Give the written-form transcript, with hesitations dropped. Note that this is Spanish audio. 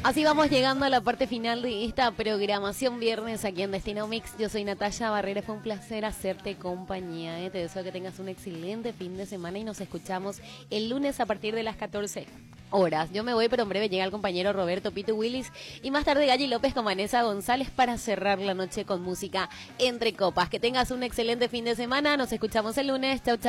Así vamos llegando a la parte final de esta programación viernes aquí en Destino Mix. Yo soy Natalia Barrera, fue un placer hacerte compañía. Te deseo que tengas un excelente fin de semana y nos escuchamos el lunes a partir de las 14 horas. Yo me voy, pero en breve llega el compañero Roberto Pito Willis y más tarde Galli López con Vanessa González para cerrar la noche con música entre copas. Que tengas un excelente fin de semana, nos escuchamos el lunes. Chau, chau.